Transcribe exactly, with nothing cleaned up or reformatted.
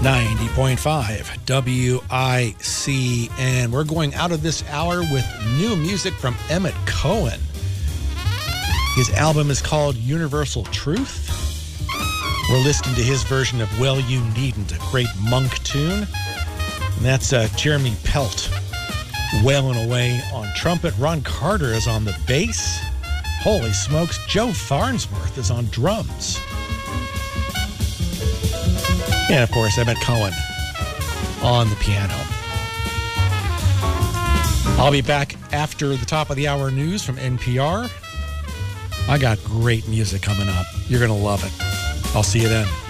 ninety point five W I C N. We're going out of this hour with new music from Emmett Cohen. His album is called Universal Truth. We're listening to his version of Well You Needn't, a great monk tune. And that's uh, Jeremy Pelt wailing away on trumpet. Ron Carter is on the bass. Holy smokes, Joe Farnsworth is on drums. And, of course, Emmett Cohen on the piano. I'll be back after the top of the hour news from N P R. I got great music coming up. You're going to love it. I'll see you then.